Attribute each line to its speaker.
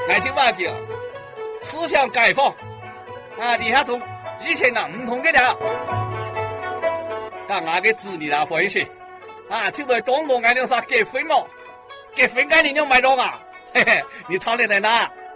Speaker 1: 爱情顽皮，思想改放啊！你还同以前那唔同嘅了。但我嘅子女啦回去啊，就在中国爱情上结婚了，结婚概念就买到啊，嘿嘿，你讨论在哪？